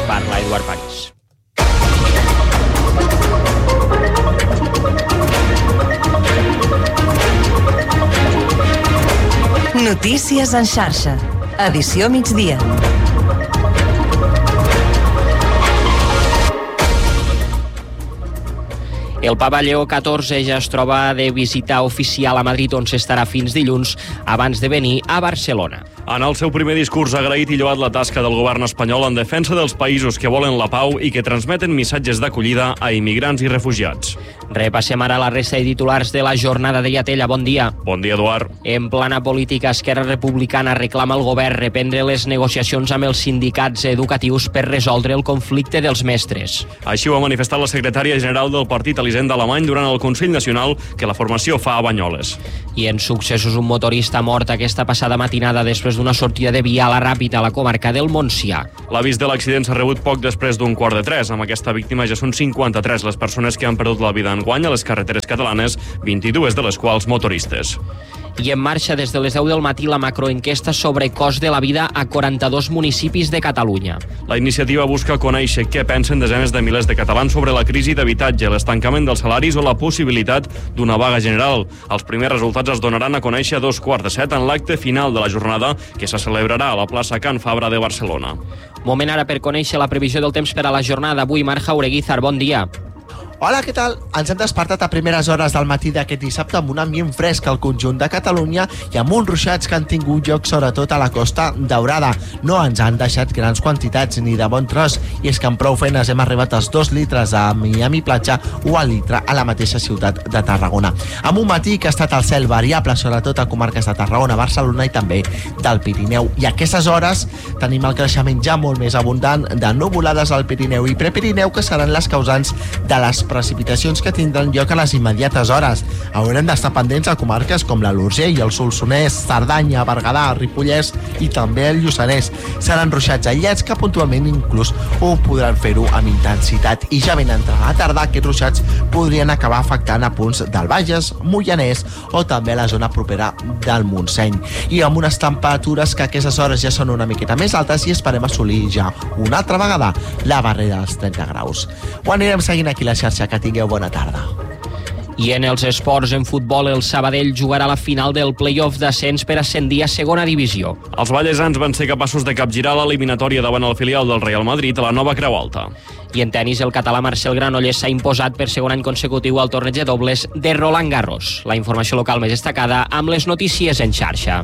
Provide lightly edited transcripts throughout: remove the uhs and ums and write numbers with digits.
parla Eduard París. Notícies en xarxa. Edició migdia. El papa Lleó XIV ja es troba de visita oficial a Madrid, on s'estarà fins dilluns, abans de venir a Barcelona. En el seu primer discurs ha agraït i lloat la tasca del govern espanyol en defensa dels països que volen la pau i que transmeten missatges d'acollida a immigrants i refugiats. Repassem ara la resta de titulars de la jornada de Llatella. Bon dia. Bon dia, Eduard. En plana política, Esquerra Republicana reclama al govern reprendre les negociacions amb els sindicats educatius per resoldre el conflicte dels mestres. Així ho ha manifestat la secretària general del partit Elisenda Alemany durant el Consell Nacional que la formació fa a Banyoles. I en successos, un motorista mort aquesta passada matinada després d'una sortida de viala ràpida a la comarca del Montsià. L'avís de l'accident s'ha rebut poc després d'un 2:45. Amb aquesta víctima ja són 53 les persones que han perdut la vida enguany a les carreteres catalanes, 22 de les quals motoristes. I en marxa des de les 10 del matí la macroenquesta sobre cost de la vida a 42 municipis de Catalunya. La iniciativa busca conèixer què pensen desenes de milers de catalans sobre la crisi d'habitatge, l'estancament dels salaris o la possibilitat d'una vaga general. Els primers resultats es donaran a conèixer a 2:15 en l'acte final de la jornada que se celebrarà a la plaça Can Fabra de Barcelona. Moment ara per conèixer la previsió del temps per a la jornada. Avui, Marc Jaureguizar, bon dia. Hola, què tal? Ens hem despertat a primeres hores del matí d'aquest dissabte amb un ambient fresc al conjunt de Catalunya i amb uns ruixats que han tingut lloc sobretot a la Costa Daurada. No ens han deixat grans quantitats ni de bon tros, i és que amb prou feines hem arribat als 2 litres a Miami Platja o al litre a la mateixa ciutat de Tarragona. Amb un matí que ha estat el cel variable, sobretot a comarques de Tarragona, Barcelona i també del Pirineu. I a aquestes hores tenim el creixement ja molt més abundant de nuvolades al Pirineu i Prepirineu, que seran les causants de les precipitacions que tindran lloc a les immediates hores. Haurem d'estar pendents a comarques com l'Alt Urgell, el Solsonès, Cerdanya, Berguedà, Ripollès i també el Lluçanès. Seran ruixats aïllats que puntualment inclús ho podran fer-ho amb intensitat, i ja ben entrant a la tarda aquests ruixats podrien acabar afectant a punts del Bages, Moianès o també a la zona propera del Montseny, i amb unes temperatures que a aquestes hores ja són una miqueta més altes i esperem assolir ja una altra vegada la barrera dels 30 graus. Ho anirem seguint aquí a la xarxa. Que tingueu bona tarda. I en els esports, en futbol, el Sabadell jugarà la final del play-off d'ascens per ascendir a segona divisió. Els ballesans van ser capaços de capgirar l'eliminatòria davant el filial del Real Madrid a la nova Creu Alta. I en tenis, el català Marcel Granollers s'ha imposat per segon any consecutiu al torneig de dobles de Roland Garros. La informació local més destacada amb les notícies en xarxa.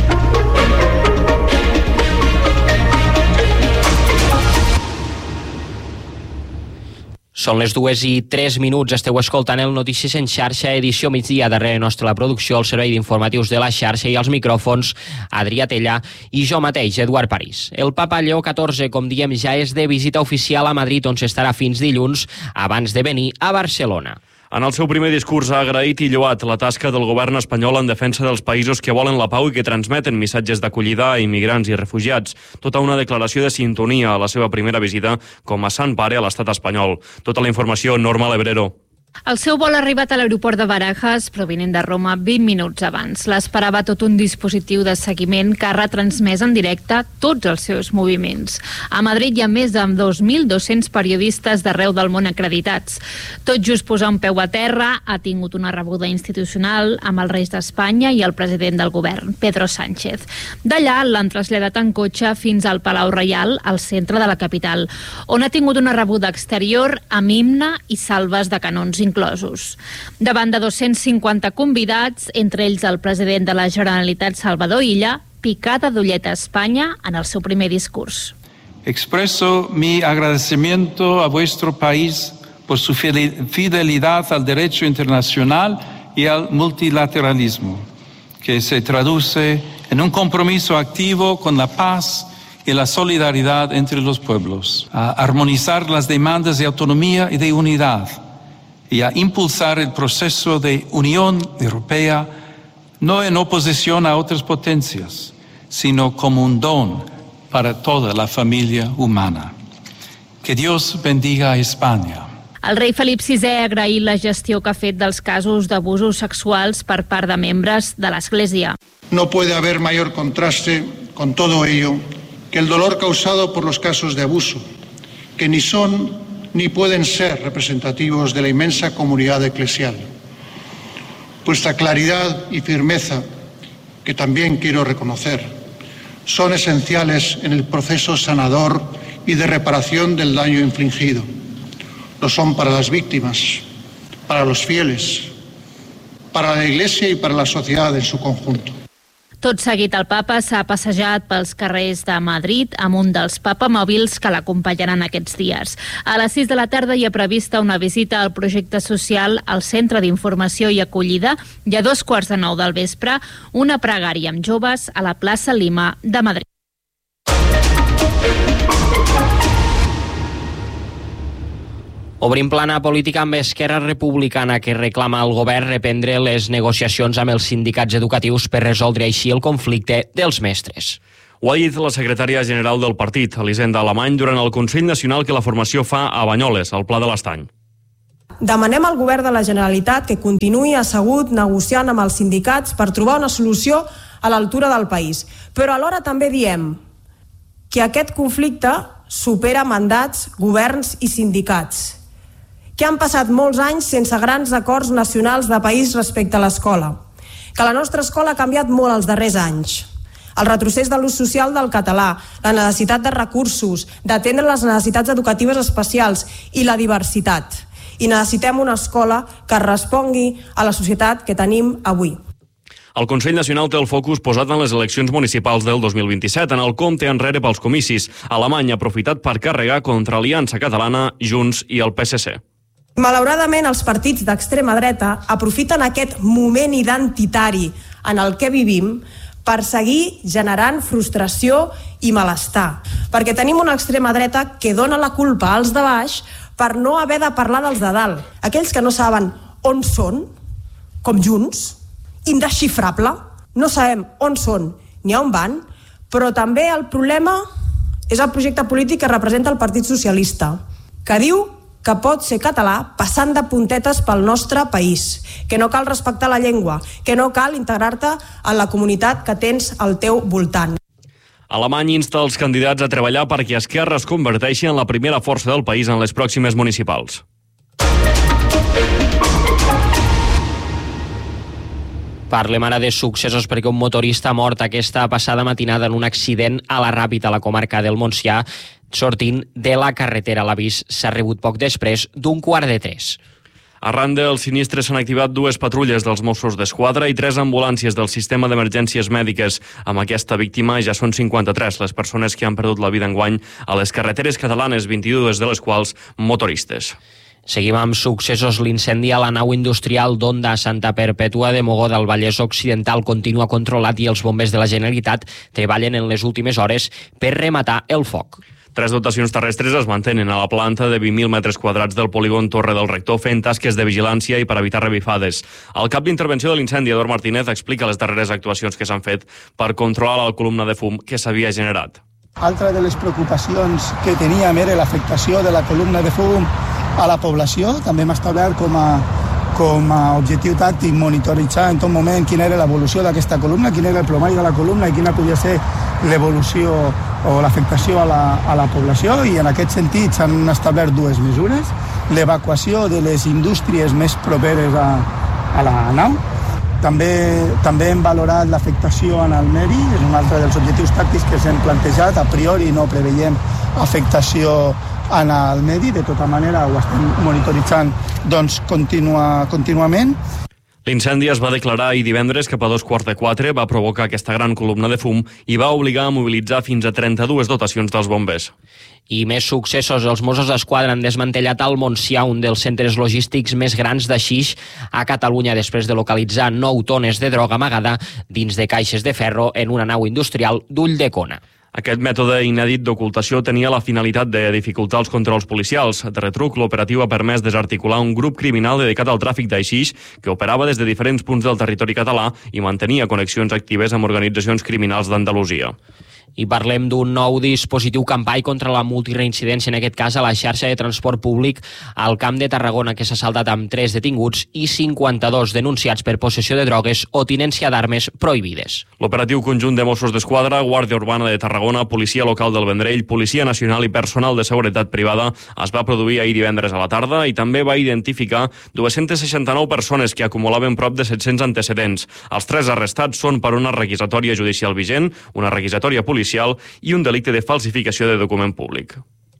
Són les 2:03. Esteu escoltant el Notícies en xarxa, edició migdia. Darrere nostra la producció, el servei d'informatius de la xarxa i els micròfons, Adrià Tella i jo mateix, Eduard París. El papa Lleó XIV, com diem, ja és de visita oficial a Madrid, on s'estarà fins dilluns, abans de venir a Barcelona. En el seu primer discurs ha agraït i lloat la tasca del govern espanyol en defensa dels països que volen la pau i que transmeten missatges d'acollida a immigrants i refugiats. Tota una declaració de sintonia a la seva primera visita com a Sant Pare a l'estat espanyol. Tota la informació, Norma Lebrero. El seu vol ha arribat a l'aeroport de Barajas, provinent de Roma, 20 minuts abans. L'esperava tot un dispositiu de seguiment que ha retransmès en directe tots els seus moviments. A Madrid hi ha més de 2.200 periodistes d'arreu del món acreditats. Tot just posar un peu a terra, ha tingut una rebuda institucional amb els reis d'Espanya i el president del govern, Pedro Sánchez. D'allà l'han traslladat en cotxe fins al Palau Reial, al centre de la capital, on ha tingut una rebuda exterior amb himne i salves de canons inclosos. Davant de 250 convidats, entre ells el president de la Generalitat, Salvador Illa, picada d'ullet a Espanya en el seu primer discurs. Expreso mi agradecimiento a vuestro país por su fidelidad al derecho internacional y al multilateralismo, que se traduce en un compromiso activo con la paz y la solidaridad entre los pueblos, a armonizar las demandas de autonomía y de unidad, y a impulsar el proceso de Unión Europea no en oposición a otras potencias, sino como un don para toda la familia humana. Que Dios bendiga a España. El rei Felip VI ha agraït la gestió que ha fet dels casos d'abusos sexuals per part de membres de l'Església. No puede haber mayor contraste con todo ello que el dolor causado por los casos de abuso que ni son ni pueden ser representativos de la inmensa comunidad eclesial. Vuestra claridad y firmeza, que también quiero reconocer, son esenciales en el proceso sanador y de reparación del daño infligido. Lo son para las víctimas, para los fieles, para la Iglesia y para la sociedad en su conjunto. Tot seguit, el papa s'ha passejat pels carrers de Madrid amb un dels papamòbils que l'acompanyaran aquests dies. A les 6 de la tarda hi ha prevista una visita al projecte social al Centre d'Informació i Acollida i a 2:15 del vespre una pregària amb joves a la plaça Lima de Madrid. Obrim plana política amb Esquerra Republicana, que reclama al govern reprendre les negociacions amb els sindicats educatius per resoldre així el conflicte dels mestres. Ho ha dit la secretària general del partit, Elisenda Alemany, durant el Consell Nacional que la formació fa a Banyoles, al Pla de l'Estany. Demanem al govern de la Generalitat que continuï assegut negociant amb els sindicats per trobar una solució a l'altura del país. Però alhora també diem que aquest conflicte supera mandats, governs i sindicats, que han passat molts anys sense grans acords nacionals de país respecte a l'escola, que la nostra escola ha canviat molt els darrers anys. El retrocés de l'ús social del català, la necessitat de recursos, d'atendre les necessitats educatives especials i la diversitat. I necessitem una escola que respongui a la societat que tenim avui. El Consell Nacional té el focus posat en les eleccions municipals del 2027, en el compte enrere pels comicis. Alemanya ha aprofitat per carregar contra Aliança Catalana, Junts i el PSC. Malauradament, els partits d'extrema dreta aprofiten aquest moment identitari en el que vivim per seguir generant frustració i malestar. Perquè tenim una extrema dreta que dona la culpa als de baix per no haver de parlar dels de dalt. Aquells que no saben on són, com Junts, indesxifrable, no sabem on són ni on van, però també el problema és el projecte polític que representa el Partit Socialista, que diu que pot ser català passant de puntetes pel nostre país, que no cal respectar la llengua, que no cal integrar-te en la comunitat que tens al teu voltant. Alemany insta els candidats a treballar perquè Esquerra es converteixi en la primera força del país en les pròximes municipals. Parlem ara de successos perquè un motorista ha mort aquesta passada matinada en un accident a la Ràpita, a la comarca del Montsià, sortint de la carretera. L'avís s'ha rebut poc després d'2:45. Arran del sinistre s'han activat 2 patrulles dels Mossos d'Esquadra i 3 ambulàncies del sistema d'emergències mèdiques. Amb aquesta víctima ja són 53 les persones que han perdut la vida enguany a les carreteres catalanes, 22 de les quals motoristes. Seguim amb successos. L'incendi a la nau industrial d'Onda a Santa Perpètua de Mogoda, al Vallès Occidental, continua controlat i els bombers de la Generalitat treballen en les últimes hores per rematar el foc. 3 dotacions terrestres es mantenen a la planta de 20.000 metres quadrats del polígon Torre del Rector fent tasques de vigilància i per evitar revifades. El cap d'intervenció de l'incendi, Eduard Martínez, explica les darreres actuacions que s'han fet per controlar la columna de fum que s'havia generat. Altra de les preocupacions que teníem era l'afectació de la columna de fum a la població. També hem establert com a objectiu tàctic monitoritzar en tot moment quina era l'evolució d'aquesta columna, quin era el plomall de la columna i quina podia ser l'evolució o l'afectació a la població, i en aquest sentit s'han establert 2 mesures: l'evacuació de les indústries més properes a la nau. També hem valorat l'afectació en el medi, és un altre dels objectius tàctics que s'hem plantejat. A priori no preveiem afectació en el medi, de tota manera ho estem monitoritzant contínuament. L'incendi es va declarar ahir divendres cap a 3:45, va provocar aquesta gran columna de fum i va obligar a mobilitzar fins a 32 dotacions dels bombers. I més successos. Els Mossos d'Esquadra han desmantellat al Montsià, un dels centres logístics més grans de xix a Catalunya, després de localitzar 9 tones de droga amagada dins de caixes de ferro en una nau industrial d'Ulldecona. Aquest mètode inèdit d'ocultació tenia la finalitat de dificultar els controls policials. De retruc, l'operatiu ha permès desarticular un grup criminal dedicat al tràfic d'aixix que operava des de diferents punts del territori català i mantenia connexions actives amb organitzacions criminals d'Andalusia. I parlem d'un nou dispositiu Campai contra la multireincidència, en aquest cas a la xarxa de transport públic al Camp de Tarragona, que s'ha saltat amb 3 detinguts i 52 denunciats per possessió de drogues o tinència d'armes prohibides. L'operatiu conjunt de Mossos d'Esquadra, Guàrdia Urbana de Tarragona, Policia Local del Vendrell, Policia Nacional i personal de seguretat privada es va produir ahir divendres a la tarda i també va identificar 269 persones que acumulaven prop de 700 antecedents. Els 3 arrestats són per una requisatòria judicial vigent, una requisatòria policial i un delicte de falsificació de document públic.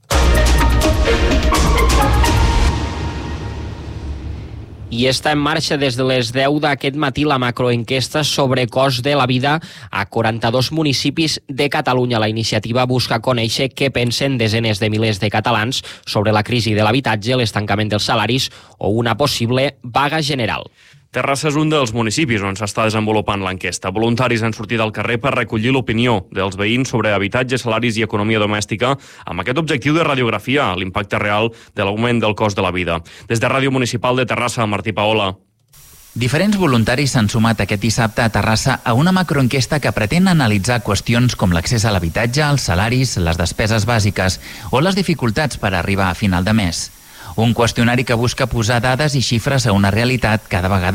I està en marxa des de les 10 d'aquest matí la macroenquesta sobre cost de la vida a 42 municipis de Catalunya. La iniciativa busca conèixer què pensen desenes de milers de catalans sobre la crisi de l'habitatge, l'estancament dels salaris o una possible vaga general. Terrassa és un dels municipis on s'està desenvolupant l'enquesta. Voluntaris han sortit al carrer per recollir l'opinió dels veïns sobre habitatge, salaris i economia domèstica amb aquest objectiu de radiografiar l'impacte real de l'augment del cost de la vida. Des de Ràdio Municipal de Terrassa, Martí Paola. Diferents voluntaris s'han sumat aquest dissabte a Terrassa a una macroenquesta que pretén analitzar qüestions com l'accés a l'habitatge, els salaris, les despeses bàsiques o les dificultats per arribar a final de mes. Un qüestionari que busca posar dades i xifres a una realitat cada vegada